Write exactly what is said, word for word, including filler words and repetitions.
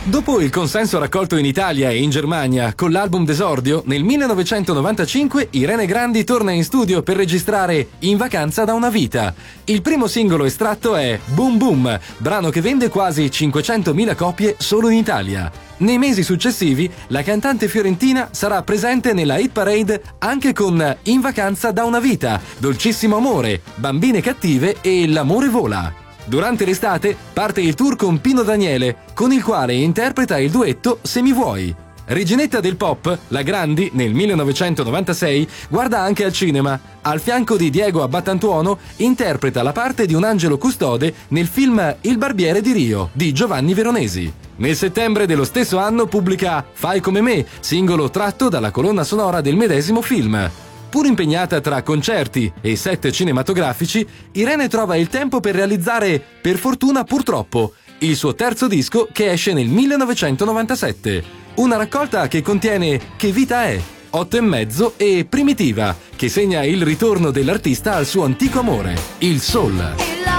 Dopo il consenso raccolto in Italia e in Germania con l'album d'esordio, nel millenovecentonovantacinque Irene Grandi torna in studio per registrare In vacanza da una vita. Il primo singolo estratto è Boom Boom, brano che vende quasi cinquecentomila copie solo in Italia. Nei mesi successivi, la cantante fiorentina sarà presente nella hit parade anche con In vacanza da una vita, Dolcissimo amore, Bambine cattive e L'amore vola. Durante l'estate parte il tour con Pino Daniele, con il quale interpreta il duetto Se mi vuoi. Reginetta del pop, la Grandi, nel millenovecentonovantasei, guarda anche al cinema. Al fianco di Diego Abbattantuono interpreta la parte di un angelo custode nel film Il barbiere di Rio, di Giovanni Veronesi. Nel settembre dello stesso anno pubblica Fai come me, singolo tratto dalla colonna sonora del medesimo film. Pur impegnata tra concerti e set cinematografici, Irene trova il tempo per realizzare Per fortuna purtroppo, il suo terzo disco che esce nel millenovecentonovantasette. Una raccolta che contiene Che vita è, Otto e mezzo e Primitiva, che segna il ritorno dell'artista al suo antico amore, il soul.